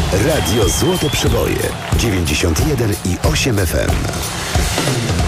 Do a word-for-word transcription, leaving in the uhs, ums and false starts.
Radio Złote Przeboje dziewięćdziesiąt jeden i osiem F M.